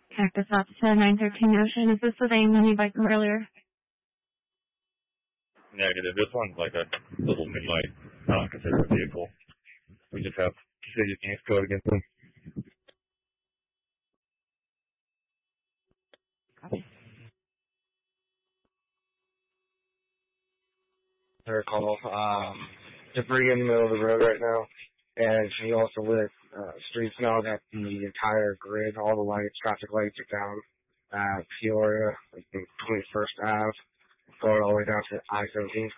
Cactus Officer 913 Ocean. Is this the same one you biked from earlier? Negative. This one's like a little midlight. I don't consider it a vehicle. We just have city games code against them. Copy. Her call. Debris in the middle of the road right now, and she also lit streets now that the entire grid, all the lights, traffic lights are down at Peoria, like 21st Ave, going all the way down to I-17.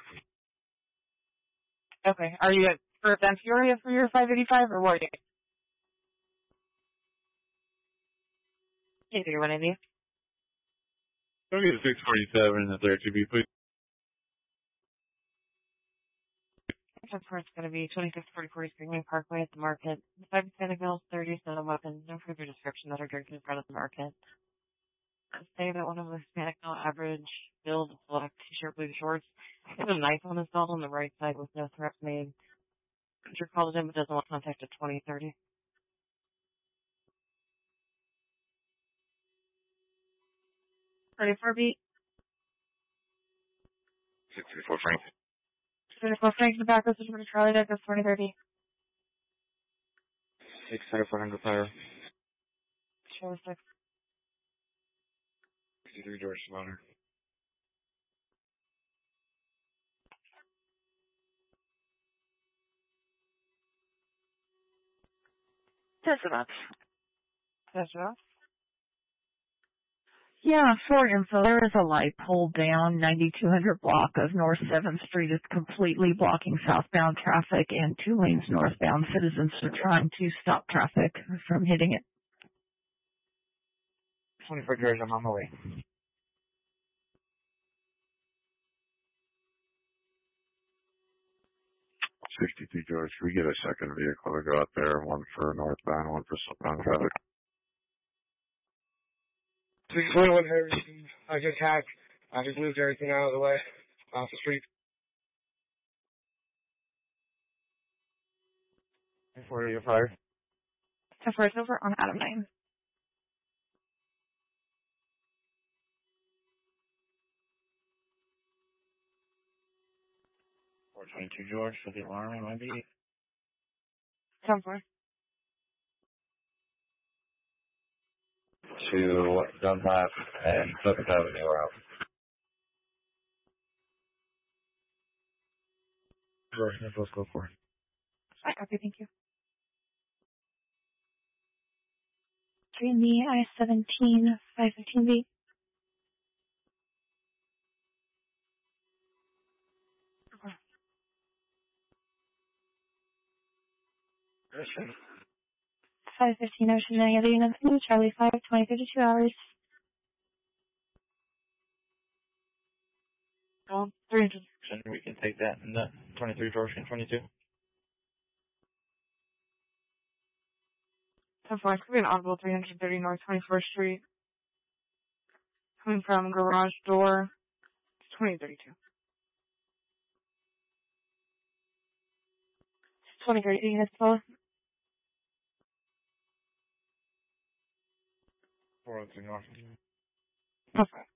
Okay. Are you at first and Peoria for your 585 or what? Can't figure 180. Go get a 647 at there to be please. That's where it's going to be 2644 Greenway Parkway at the market. 5 Hispanic males, 30 not a weapon. No further description that are drinking in front of the market. Say that one of the Hispanic male average build, black t-shirt, blue shorts. He has a knife on his belt on the right side with no threats made. Your called him but doesn't want contact at 2030. 34 beat. 634 Frank. 34 Frank Tobacco, switch over to Charlie Deck, 2030. 674 Fire. Charlie 6. 63 George Slaughter. Test it up. Test it up. Yeah, for info, there is a light pole down 9200 block of North 7th Street. It's completely blocking southbound traffic and 2 lanes northbound. Citizens are trying to stop traffic from hitting it. 24 George, I'm on my way. 62 George, we get a second vehicle to go out there, one for northbound, one for southbound traffic. 621 Harry, I just hacked. I just moved everything out of the way, off the street. 40 to fire. So first over on Adam 9. 422 George for the alarm, it might be. 10-4. To Dunlap and Suffolk Avenue are out. George, let's go for it. Okay, thank you. 3 in the I-17, 515 B. Okay. 515 Ocean Negative, nothing, Charlie 5, 2052 hours. Well, 300. We can take that and the 23 George and 22. 10-4, it's going to be an audible 330 North 24th Street. Coming from garage door, 2032. 2030 units close. 403 North. Okay.